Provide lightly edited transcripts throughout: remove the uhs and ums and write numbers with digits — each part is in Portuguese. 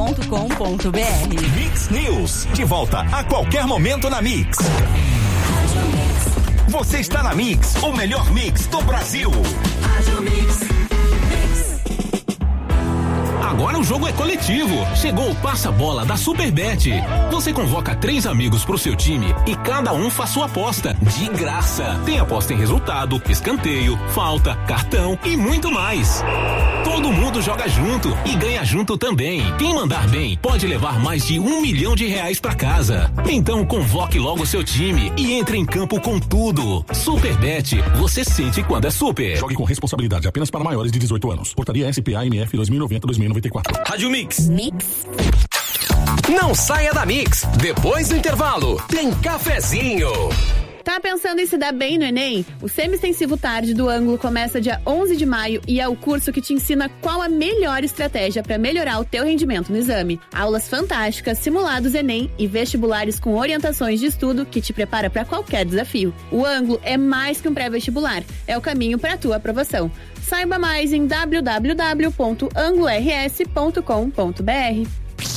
Mix News, de volta a qualquer momento na Mix. Você está na Mix, o melhor mix do Brasil. Agora o jogo é coletivo. Chegou o Passa-Bola da Superbet. Você convoca 3 amigos pro seu time e cada um faz sua aposta. De graça. Tem aposta em resultado, escanteio, falta, cartão e muito mais. Todo mundo joga junto e ganha junto também. Quem mandar bem pode levar mais de R$1 milhão pra casa. Então convoque logo seu time e entre em campo com tudo. Superbet, você sente quando é super. Jogue com responsabilidade apenas para maiores de 18 anos. Portaria SPA-MF 2090-2094. Rádio Mix. Não saia da Mix. Depois do intervalo, tem cafezinho. Tá pensando em se dar bem no Enem? O Semi-Extensivo Tarde do Ângulo começa dia 11 de maio e é o curso que te ensina qual a melhor estratégia para melhorar o teu rendimento no exame. Aulas fantásticas, simulados Enem e vestibulares com orientações de estudo que te prepara para qualquer desafio. O Ângulo é mais que um pré-vestibular, é o caminho para a tua aprovação. Saiba mais em www.anglo-rs.com.br.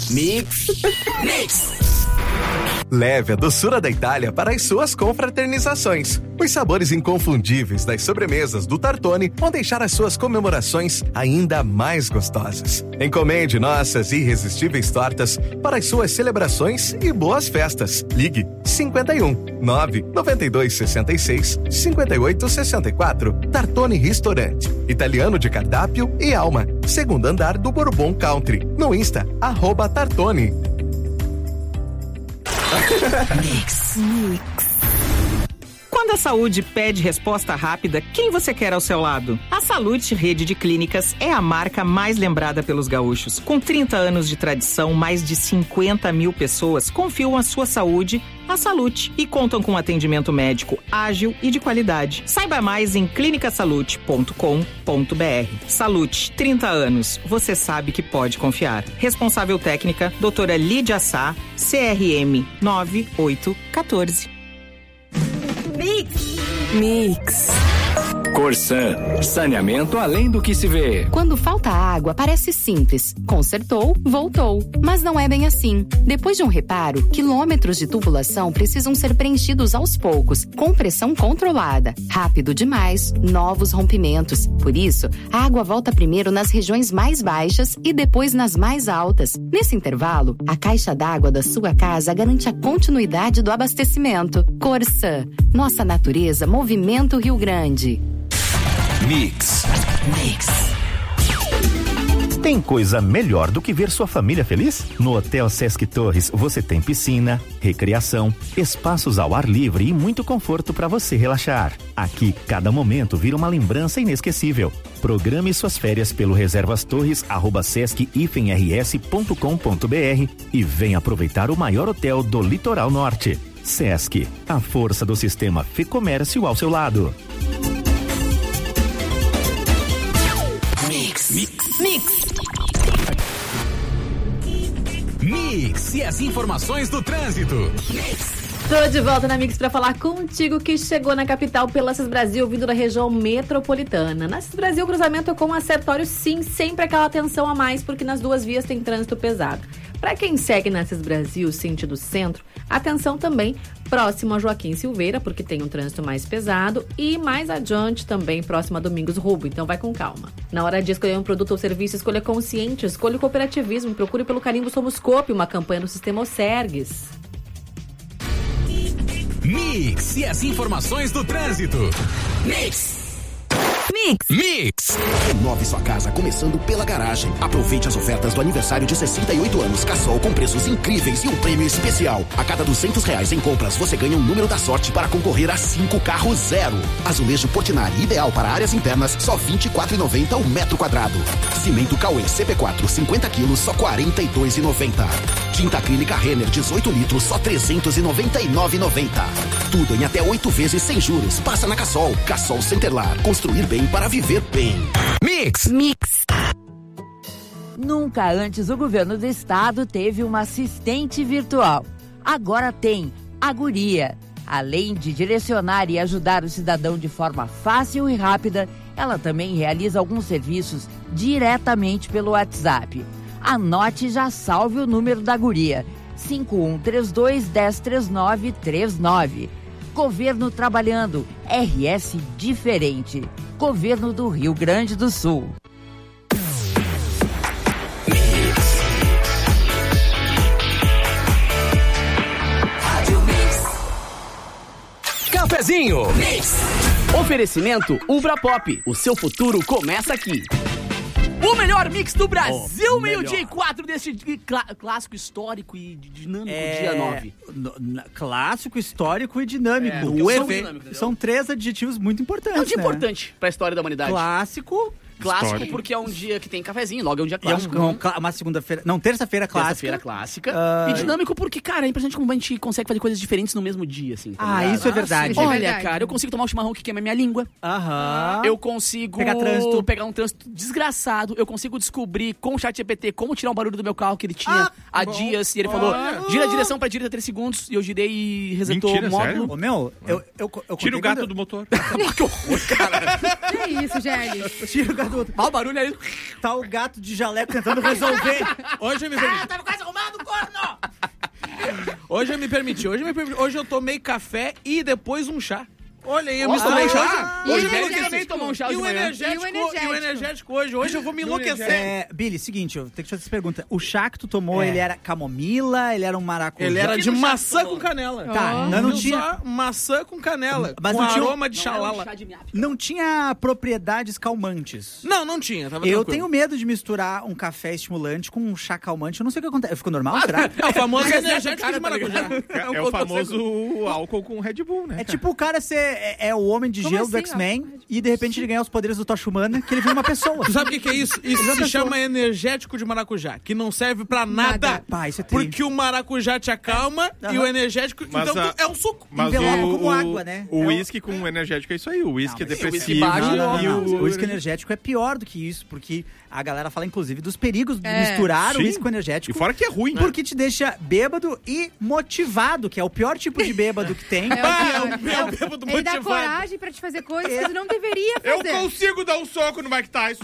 Mix. Leve a doçura da Itália para as suas confraternizações. Os sabores inconfundíveis das sobremesas do Tartone vão deixar as suas comemorações ainda mais gostosas. Encomende nossas irresistíveis tortas para as suas celebrações e boas festas. Ligue 51 992 66 58 64. Tartone Restaurante. Italiano de cardápio e alma. Segundo andar do Bourbon Country. No Insta, @Tartone. Mix. Quando a saúde pede resposta rápida, quem você quer ao seu lado? A Salute Rede de Clínicas é a marca mais lembrada pelos gaúchos. Com 30 anos de tradição, mais de 50 mil pessoas confiam a sua saúde à Salute e contam com atendimento médico ágil e de qualidade. Saiba mais em clinicasalute.com.br. Salute, 30 anos. Você sabe que pode confiar. Responsável técnica, doutora Lídia Sá, CRM 9814. Mix. Corsan, saneamento além do que se vê. Quando falta água, parece simples. Consertou, voltou. Mas não é bem assim. Depois de um reparo, quilômetros de tubulação precisam ser preenchidos aos poucos, com pressão controlada. Rápido demais, novos rompimentos. Por isso, a água volta primeiro nas regiões mais baixas e depois nas mais altas. Nesse intervalo, a caixa d'água da sua casa garante a continuidade do abastecimento. Corsan, nossa natureza, movimento Rio Grande. Mix. Tem coisa melhor do que ver sua família feliz? No Hotel Sesc Torres você tem piscina, recreação, espaços ao ar livre e muito conforto para você relaxar. Aqui, cada momento vira uma lembrança inesquecível. Programe suas férias pelo reservastorres@sesc-rs.com.br e venha aproveitar o maior hotel do Litoral Norte. Sesc, a força do sistema Fê-Comércio ao seu lado. Mix e as informações do trânsito. Tô de volta na Mix pra falar contigo que chegou na capital pela Cis Brasil, vindo da região metropolitana. Na Cis Brasil, cruzamento com a Sertório, sim, sempre aquela atenção a mais, porque nas duas vias tem trânsito pesado. Para quem segue na Cis Brasil, sentido centro, atenção também próximo a Joaquim Silveira, porque tem um trânsito mais pesado, e mais adiante também próximo a Domingos Rubo, então vai com calma. Na hora de escolher um produto ou serviço, escolha consciente, escolha o cooperativismo, procure pelo carimbo Somos Coop, uma campanha do Sistema Osergues. Mix e as informações do trânsito. Mix. Renove sua casa começando pela garagem. Aproveite as ofertas do aniversário de 68 anos Cassol com preços incríveis e um prêmio especial. A cada R$200 em compras, você ganha um número da sorte para concorrer a 5 carros zero. Azulejo Portinari, ideal para áreas internas, só R$24,90 o metro quadrado. Cimento Cauê CP4, 50 quilos, só R$42,90. Tinta acrílica Renner, 18 litros, só R$399,90. Tudo em até 8 vezes sem juros. Passa na Cassol. Cassol Centerlar. Construir bem para viver bem. Mix. Nunca antes o governo do estado teve uma assistente virtual. Agora tem a Guria. Além de direcionar e ajudar o cidadão de forma fácil e rápida, ela também realiza alguns serviços diretamente pelo WhatsApp. Anote e já salve o número da guria. 5132-103939. Governo trabalhando. RS diferente. Governo do Rio Grande do Sul. Cafezinho. Oferecimento Ubra Pop. O seu futuro começa aqui. O melhor mix do Brasil, meio-dia e 4 desse clássico histórico e dinâmico dia 9. Clássico, histórico e dinâmico. São 3 adjetivos muito importantes. É um dia importante pra história da humanidade. Clássico, porque é um dia que tem cafezinho, logo é um dia clássico. Uma segunda-feira. Não, terça-feira clássica. Terça-feira clássica. E dinâmico porque, cara, é impressionante como a gente consegue fazer coisas diferentes no mesmo dia, assim. Isso é verdade. Olha, cara, eu consigo tomar um chimarrão que queima minha língua. Eu consigo pegar um trânsito desgraçado. Eu consigo descobrir com o ChatGPT como tirar um barulho do meu carro que ele tinha há dias. E ele falou, gira a direção pra direita 3 segundos. E eu girei e resetou o módulo. Eu tira o gato do motor. Que horror, cara. Que isso, Gélis? Tira o gato do motor. Olha o barulho aí. Tá o gato de jaleco tentando resolver. Hoje eu me permiti. Tava quase arrumando, corno! Hoje eu me permiti. Hoje eu tomei café e depois um chá. Olha aí, eu me tomei chá. Hoje eu também tomou um chá de manhã. E o energético hoje. Hoje eu vou me enlouquecer. Billy, seguinte, eu tenho que te fazer essa pergunta. O chá que tu tomou, ele era camomila? Ele era um maracujá? Ele era de maçã com canela. Tá, não tinha... maçã com canela. Mas com não tinha aroma de xalala. Não tinha propriedades calmantes. Não tinha. Tava eu tranquilo. tenho medo de misturar um café estimulante com um chá calmante. Eu não sei o que acontece. Ficou normal, será? É o famoso energético de maracujá. É o famoso álcool com Red Bull, né? É tipo o cara ser... É o homem de gelo do X-Men e de repente ele ganha os poderes do Tocha Humana, que ele vira uma pessoa. Tu sabe o que é isso? Isso se chama energético de maracujá, que não serve pra nada. Pá, isso é porque o maracujá te acalma e o energético, mas então é um suco. Mas como água, né? O uísque com energético é isso aí. O uísque é depressivo. O uísque energético é pior do que isso, porque a galera fala, inclusive, dos perigos de misturar o uísque com energético. E fora que é ruim, né? Porque te deixa bêbado e motivado, que é o pior tipo de bêbado que tem. É o bêbado motivado. Ele dá coragem pra te fazer coisas que você não deveria fazer. Eu consigo dar um soco no Mike Tyson.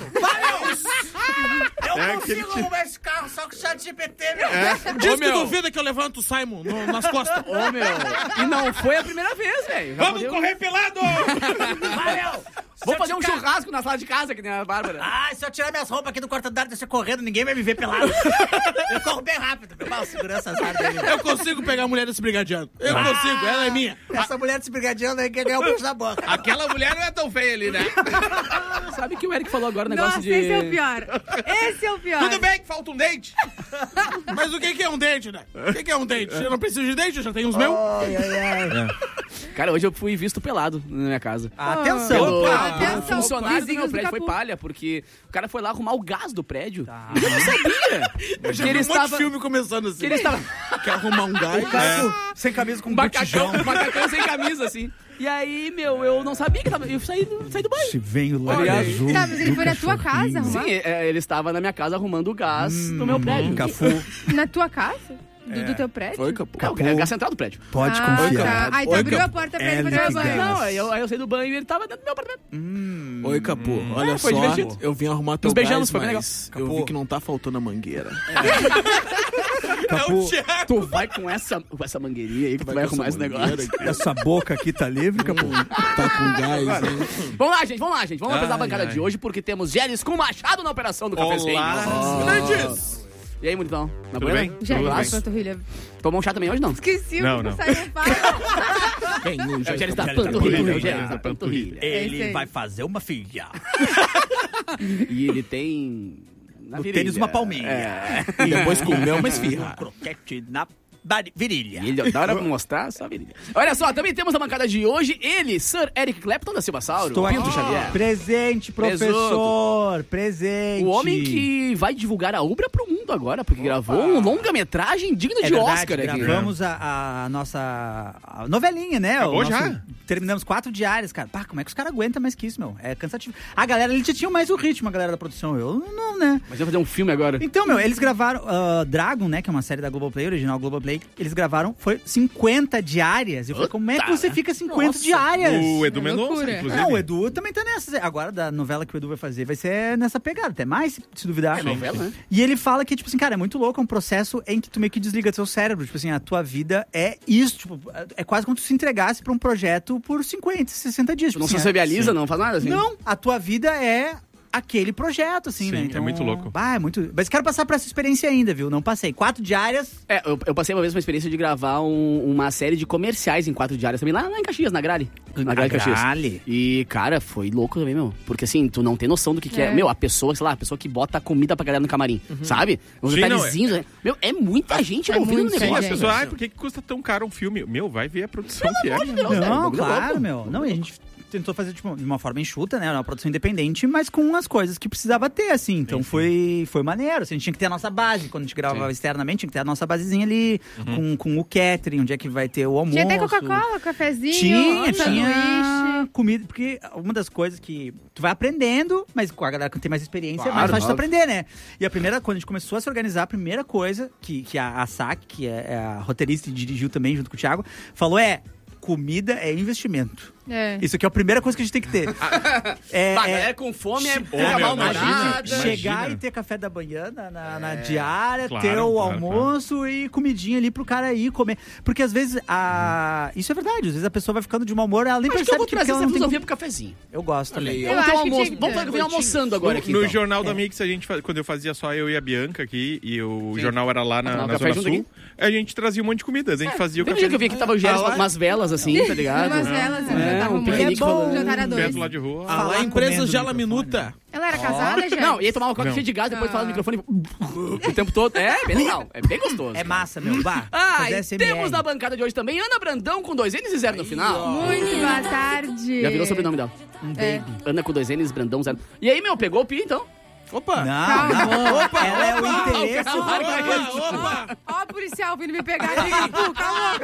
Eu consigo arrumar esse carro só com o ChatGPT, meu. Diz que duvida que eu levanto o Simon nas costas. E não foi a primeira vez, velho. Vamos correr pelado! Vou fazer um churrasco na sala de casa, que nem a Bárbara. Se eu tirar minhas roupas aqui do quarto andar e descer correndo, ninguém vai me ver pelado. Eu corro bem rápido. O segurança azar dele. Eu consigo pegar a mulher desse brigadiano. Eu consigo, ela é minha. Essa mulher desse brigadiano aí quer ganhar o beijo da boca. Aquela mulher não é tão feia ali, né? Sabe que o Eric falou agora o negócio Nossa, esse é o pior. Esse é o pior. Tudo bem que falta um dente. Mas o que é um dente, né? O que é um dente? Eu não preciso de dente, eu já tenho os meus. Cara, hoje eu fui visto pelado na minha casa. Atenção. O funcionário do meu prédio foi palha, porque o cara foi lá arrumar o gás do prédio. Eu não sabia. Eu já vi um monte de filme começando assim. Que ele estava... Quer arrumar um gás? Sem camisa com macacão sem camisa, assim. E aí, eu não sabia que tava... Eu saí do banho. Se vem o lábio azul. Tá, mas ele foi na tua casa arrumar? Sim, ele estava na minha casa arrumando o gás no meu prédio. Cafu. Na tua casa? Do teu prédio? Foi, Capu. É o gás central do prédio. Pode confiar. Tá. Aí tu abriu a porta pra ele fazer o banho. Não, aí eu saí do banho e ele tava dentro do meu apartamento. Oi, Capu. Olha foi só, divertido. eu vim arrumar teu beijanos, gás, foi bem mas eu vi que não tá faltando a mangueira. Capu, tu vai com essa mangueirinha aí que tu vai arrumar esse negócio. Essa boca aqui tá livre, Capu? Tá com gás, hein? Vamos lá, gente. Vamos apresentar a bancada de hoje, porque temos Gélis com Machado na operação do cafezinho. Grandes! E aí, bonitão? Na Tudo bem? Gélis, panturrilha. Tomou um chá também hoje, não? Esqueci o que saiu no Bem, o Gélis da panturrilha. Ele vai fazer uma filha. E ele tem... No tênis uma palminha. E depois comeu uma esfirra. Um croquete na virilha. E ele adora mostrar só a virilha. Olha só, também temos a bancada de hoje, ele, Sir Eric Clapton da Silva Sauro. Estou aqui. Xavier. Presente, professor. Presente. O homem que vai divulgar a Ubra pro mundo agora, porque gravou um longa-metragem digno de verdade, Oscar aqui. Gravamos a nossa novelinha, né? Acabou já? terminamos 4 diárias, cara. Pá, como é que os caras aguentam mais que isso, meu? É cansativo. A galera, eles já tinham mais o ritmo, a galera da produção. Eu não, né? Mas vai fazer um filme agora. Então, meu, eles gravaram Dragon, né? Que é uma série da Globoplay, original Globoplay. Eles gravaram, foi 50 diárias. Eu falei, como é que você fica 50 diárias? O Edu Mendonça, inclusive. Não, o Edu também tá nessa. Agora, da novela que o Edu vai fazer, vai ser nessa pegada. Até mais, se duvidar. É novela, né? E ele fala que, tipo assim, cara, é muito louco. É um processo em que tu meio que desliga do seu cérebro. Tipo assim, a tua vida é isso. Tipo, é quase como se tu se entregasse pra um projeto por 50, 60 dias. Tipo, Não assim, se socializa, não faz nada assim? Não, a tua vida é aquele projeto, assim, né? Então, é muito louco. É muito... Mas quero passar por essa experiência ainda, viu? Não passei. 4 diárias... Eu passei uma vez uma experiência de gravar uma série de comerciais em 4 diárias também, lá em Caxias, na Grale. Na Grale Caxias. E, cara, foi louco também, meu. Porque, assim, tu não tem noção do que é. Meu, a pessoa, sei lá, a pessoa que bota comida pra galera no camarim, sabe? Os detalhezinhos, né? Meu, é muita gente envolvida no negócio. As pessoas, por que custa tão caro um filme? Meu, vai ver a produção que é. Não, claro, meu. Não, e a gente tentou fazer tipo, de uma forma enxuta, né? Uma produção independente, mas com as coisas que precisava ter, assim. Então foi maneiro. Assim, a gente tinha que ter a nossa base. Quando a gente gravava externamente, tinha que ter a nossa basezinha ali, com o catering, onde é que vai ter o almoço. Tinha até Coca-Cola, cafezinho, tinha comida. Porque uma das coisas que tu vai aprendendo, mas com a galera que tem mais experiência, é mais fácil tu aprender, né? E quando a gente começou a se organizar, a primeira coisa que a Sac, que é a roteirista e dirigiu também junto com o Thiago, falou comida é investimento. Isso aqui é a primeira coisa que a gente tem que ter. Galera com fome fica mal-humorada. Chegar e ter café da manhã na diária, ter o almoço e comidinha ali pro cara ir comer. Porque às vezes, isso é verdade, às vezes a pessoa vai ficando de mau humor, ela nem percebe que eu vou trazer essa filosofia pro cafezinho. Eu gosto também. Vamos vir almoçando agora aqui. No Jornal da Mix, quando eu fazia só eu e a Bianca aqui, e o jornal era lá na Zona Sul, a gente trazia um monte de comida. A gente fazia o café. Tem dia que eu vi que tava o Gélis com umas velas assim, tá ligado? Umas velas, um piquenique perto lá de rua. A empresa Gela Minuta. Ela era casada, já? Não, ia tomar uma coca cheia de gás, depois falar no microfone o tempo todo. É bem legal, é bem gostoso. É massa, meu. E temos na bancada de hoje também Ana Brandão com 2 N's e 0 no final. Muito boa tarde. Já virou o sobrenome dela. Baby. Ana com 2 N's, Brandão 0. E aí, meu, pegou o pi, então? Opa! Não. Opa! Ela é o interesse romântico. Opa! Ó o policial vindo me pegar aqui, Capu, calma!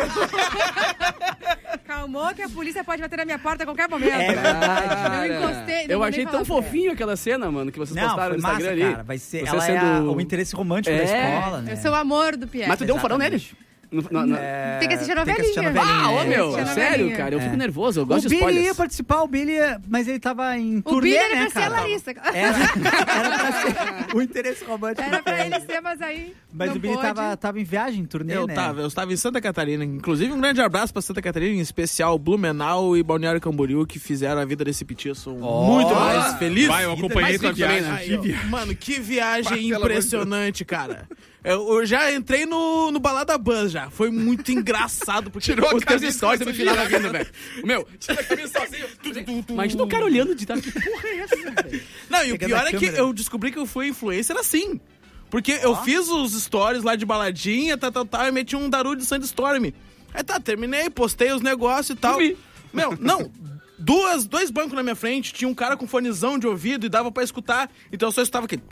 Calmou que a polícia pode bater na minha porta a qualquer momento. É verdade. Eu encostei. Eu achei tão fofinho aquela cena, mano, que vocês postaram no Instagram massa, ali. Cara. Vai ser, ela é o interesse romântico da escola, né? Eu sou o amor do Pierre. Mas tu deu um farol nele? Tem que assistir a novelinha. Meu, sério, cara, eu fico nervoso, eu gosto de spoilers. O Billy ia participar, mas ele tava em turnê, o Billy era né, pra ser a Larissa. Era pra ser o interesse romântico. Era pra ele ser, mas aí Mas o Billy tava em viagem, em turnê, eu estava em Santa Catarina. Inclusive, um grande abraço pra Santa Catarina, em especial Blumenau e Balneário Camboriú, que fizeram a vida desse petiço muito mais feliz. Eu acompanhei tua viagem. Mano, que viagem impressionante, cara. Eu já entrei no Balada Buzz já. Foi muito engraçado. Porque os teus stories no final da vida, velho. Meu, tira a camisa sozinho. Imagina o cara olhando de que porra é essa, velho? Não, e o pior é que eu descobri que eu fui influencer assim. Porque eu fiz os stories lá de baladinha, e meti um Daru de Sandstorm. Aí terminei, postei os negócios e tal. Meu, não... Dois bancos na minha frente, tinha um cara com fonezão de ouvido e dava pra escutar, então eu só estava aqui.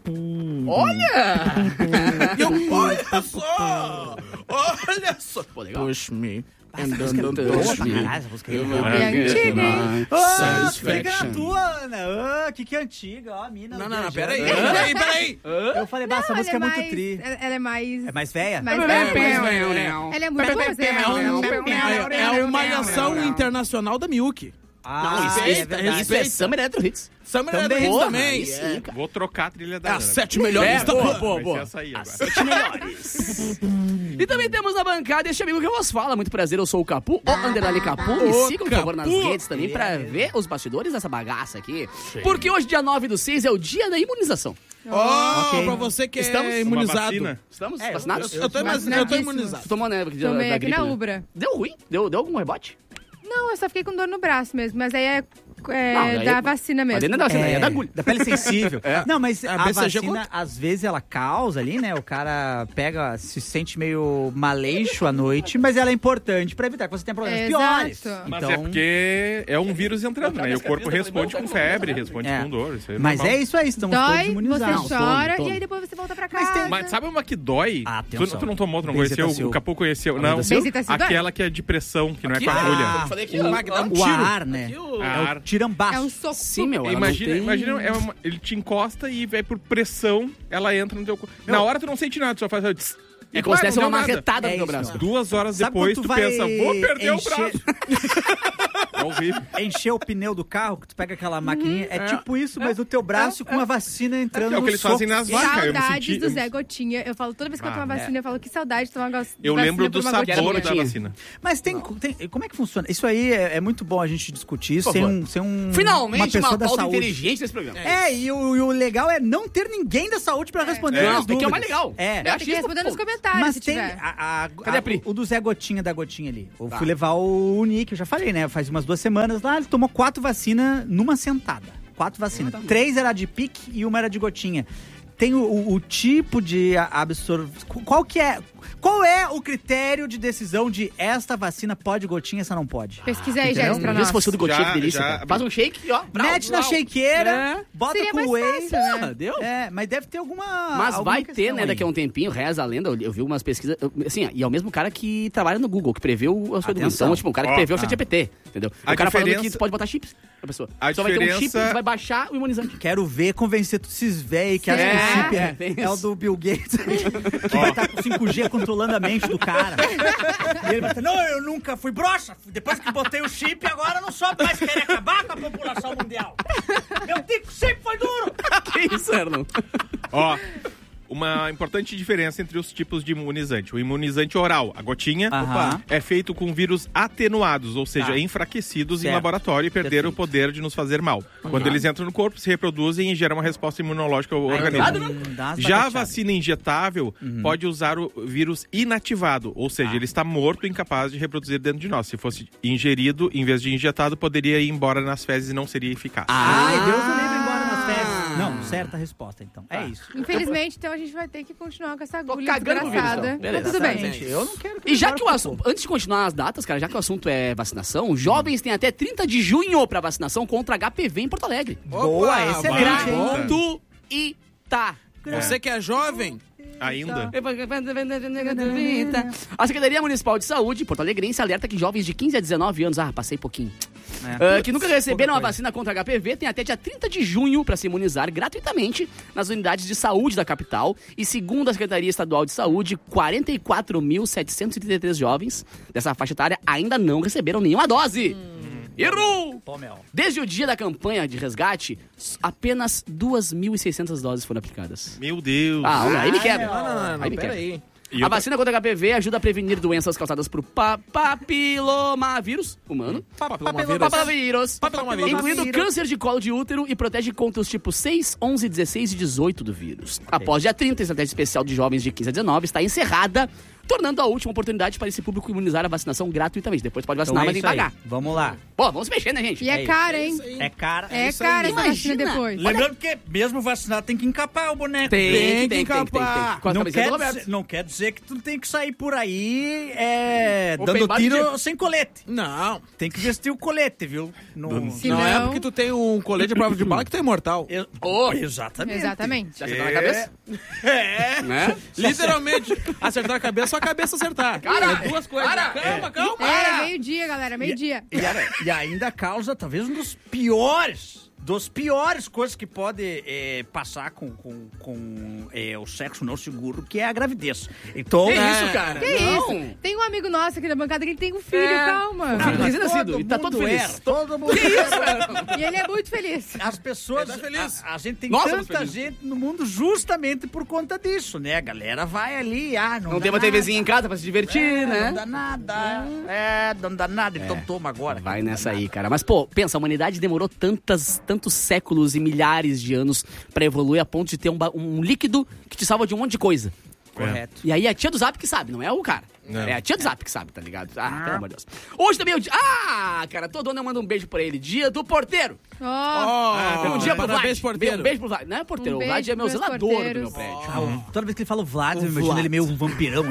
Olha! E eu, olha só! Olha só! Pô, legal. Push me. Essa música é antiga, hein? Fica na tua, Ana. Que é antiga, ó, a mina. Não, peraí. Eu falei, essa música é muito tri. Ela é mais... É mais velha? Ela é muito boa. É uma malhação internacional da Milk. Isso é Summer Electro Hits. Summer Electro Hits também. Sim, vou trocar a trilha da Ana. As 7 melhores da boa. As 7 melhores. E também temos na bancada este amigo que vos fala. Muito prazer, eu sou o Capu, o Capu. Me sigam, por favor, nas redes também pra ver os bastidores dessa bagaça aqui. Porque hoje, dia 9/6, é o dia da imunização. Pra você que é imunizado. Estamos vacinados? Eu tô imunizado. Tu tomou, né? Tomei aqui na Ubra. Deu ruim? Deu algum rebote? Não, eu só fiquei com dor no braço mesmo, mas aí da vacina mesmo. Mas não é da vacina, é da agulha. Da pele sensível. Não, mas a BCG vacina, às vezes, ela causa ali, né? O cara se sente meio maleixo à noite, mas ela é importante pra evitar que você tenha problemas piores. Mas é porque é um vírus entrando, né? E o corpo responde com febre, responde com dor. Isso aí mas é isso aí, estamos todos imunizados. Você chora e aí depois você volta pra casa. Mas sabe uma que dói? Tu não tomou, tu não conheceu? O Capu conheceu. Não, aquela que é de pressão, que não é com agulha. Eu falei aqui, o ar, né? É o tirambaço. É um soco. Sim, meu. Imagina ele te encosta e vai por pressão, ela entra no teu corpo. Na hora tu não sente nada, tu só faz... É como se tivesse uma marretada no teu braço. 2 horas depois tu pensa, vou perder o braço. É horrível. Encher o pneu do carro, que tu pega aquela maquininha, é tipo isso, mas o teu braço com a vacina entrando no É o que eles fazem nas vacas. Saudades do Zé Gotinha. Eu falo, toda vez que eu tomo uma vacina, eu falo que saudade de tomar uma vacina. Eu lembro do sabor da vacina. Mas como é que funciona? Isso aí é muito bom a gente discutir isso sem Finalmente, uma pessoa da pauta saúde. inteligente nesse programa. E o legal é não ter ninguém da saúde pra responder as dúvidas. Que é o mais legal. Tem que responder nos comentários, mas se tem tiver. Cadê a Pri? O do Zé Gotinha, da Gotinha ali. Eu fui levar o Nick, eu já falei, né? Faz umas 2 semanas lá, ele tomou 4 vacinas numa sentada. 4 vacinas. 3 era de pique e 1 era de gotinha. Tem o tipo de absorção. Qual é o critério de decisão de esta vacina pode gotinha, essa não pode? Pesquisa aí, Jéssica, pra nós. Se fosse o do gotinha, que delícia. Cara. Faz um shake, ó. Mete na shakeira, bota seria com whey. Fácil, deu? Mas deve ter alguma. Mas vai ter, né, daqui a um tempinho, reza a lenda. Eu vi umas pesquisas. Assim, e é o mesmo cara que trabalha no Google, que preveu a sua educação. Então, tipo, um cara que preveu o ChatGPT, entendeu? O cara falando que tu pode botar chips pra pessoa. Só vai ter um chip, tu vai baixar o imunizante. Quero ver convencer esses véi que acham que o chip é o do Bill Gates, que vai estar com 5G controlando a mente do cara. E ele vai dizer, não, eu nunca fui broxa. Depois que botei o chip, agora não soube mais querer acabar com a população mundial. Meu tico sempre foi duro. Que isso, Erlon? Ó, uma importante diferença entre os tipos de imunizante. O imunizante oral, a gotinha, é feito com vírus atenuados, ou seja, enfraquecidos em laboratório e perderam o poder de nos fazer mal. Quando eles entram no corpo, se reproduzem e geram uma resposta imunológica ao organismo. Já a vacina injetável pode usar o vírus inativado, ou seja, ele está morto e incapaz de reproduzir dentro de nós. Se fosse ingerido, em vez de injetado, poderia ir embora nas fezes e não seria eficaz. Ai, Deus o livre embora nas fezes. Não, certa resposta, então. É isso. Infelizmente, então a gente vai ter que continuar com essa agulha desgraçada. Beleza, tudo bem. Gente, eu não quero que E já que o assunto, antes de continuar as datas, cara, já que o assunto é vacinação, jovens têm até 30 de junho pra vacinação contra HPV em Porto Alegre. Boa, excelente. Gratuita. Você que é jovem... Ainda? A Secretaria Municipal de Saúde, Porto Alegrense, alerta que jovens de 15 a 19 anos, passei pouquinho, que nunca receberam a vacina contra HPV, têm até dia 30 de junho para se imunizar gratuitamente nas unidades de saúde da capital. E segundo a Secretaria Estadual de Saúde, 44.733 jovens dessa faixa etária ainda não receberam nenhuma dose. Errou! Desde o dia da campanha de resgate, apenas 2.600 doses foram aplicadas. Meu Deus! Aí me quebra. Não, peraí. A vacina contra HPV ajuda a prevenir doenças causadas por papilomavírus humano. Papilomavírus. Incluindo câncer de colo de útero e protege contra os tipos 6, 11, 16 e 18 do vírus. Após dia 30, a estratégia especial de jovens de 15 a 19 está encerrada, tornando a última oportunidade para esse público imunizar a vacinação gratuitamente. Depois pode vacinar, mas tem que pagar. Vamos lá. Pô, vamos se mexer, né, gente? E é caro, hein? É caro. É caro essa vacina depois. Lembrando que mesmo vacinado tem que encapar o boneco. Tem que encapar. Não quer dizer que tu tem que sair por aí dando tiro sem colete. Não. Tem que vestir o colete, viu? Não é porque tu tem um colete à prova de bala que tu é imortal. Exatamente. Já acertou na cabeça? Né? Literalmente. Acertar a cabeça, só a cabeça acertar. Cara, é 2 coisas. Calma. Meio-dia, galera, meio-dia. E ainda causa talvez um dos piores coisas que pode passar com o sexo não seguro, que é a gravidez. Então, que isso, cara? Que isso? Tem um amigo nosso aqui na bancada que ele tem um filho, calma. Recém-nascido, e tá todo feliz. Todo mundo. Que isso, cara? E ele é muito feliz. As pessoas, tá feliz. A gente tem tanta gente no mundo justamente por conta disso, né? A galera vai ali, não tem uma TVzinha em casa pra se divertir, né? Não dá nada. Não dá nada, então toma agora. Vai nessa aí, cara. Mas, pô, pensa, a humanidade demorou tantos séculos e milhares de anos pra evoluir a ponto de ter um líquido que te salva de um monte de coisa. Correto. E aí a tia do Zap que sabe, não é o cara. É a tia do Zap que sabe, tá ligado? Pelo amor de Deus. Hoje também é o dia... cara, todo ano eu mando um beijo pra ele. Dia do porteiro. Um dia pro Vlad. Porteiro. Um beijo pro Vlad. Não é porteiro, o Vlad é meu zelador do meu prédio. Toda vez que ele fala o Vlad, eu imagino ele meio um vampirão.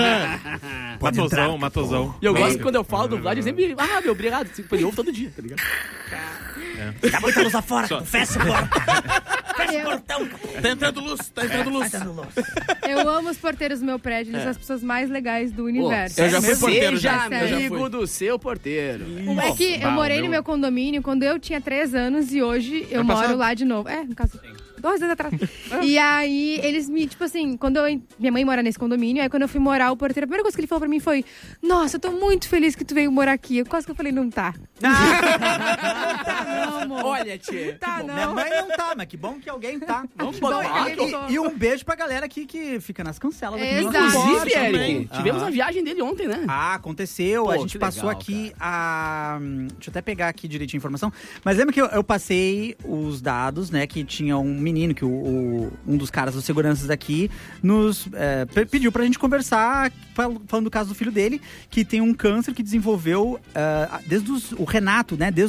Matosão. E eu gosto que quando eu falo do Vlad, eu sempre... meu, obrigado. Ele ouve todo dia, tá ligado? Tá muita luz lá fora, fecha a porta. Fecha o portão. Tá entrando luz. Eu amo os porteiros do meu prédio, eles são as pessoas mais legais do universo. Eu já fui porteiro, já. Amigo do seu porteiro. É que eu morei no meu condomínio quando eu tinha 3 anos e hoje eu moro lá de novo. No caso... 2 anos atrás. E aí, eles me, tipo assim, minha mãe mora nesse condomínio, aí quando eu fui morar, o porteiro, a primeira coisa que ele falou pra mim foi: nossa, eu tô muito feliz que tu veio morar aqui. Eu quase que eu falei, não tá. Não tá, não, amor. Olha, tia. Tá, não. Minha mãe não tá, mas que bom que alguém tá. Vamos botar. E um beijo pra galera aqui que fica nas cancelas. Inclusive, Eric, tivemos a viagem dele ontem, né? Aconteceu. A gente passou aqui a... Deixa eu até pegar aqui direitinho a informação. Mas lembra que eu passei os dados, né, que tinha um menino, que um dos caras dos seguranças aqui nos pediu pra gente conversar, falando do caso do filho dele, que tem um câncer que desenvolveu desde o Renato, né, desde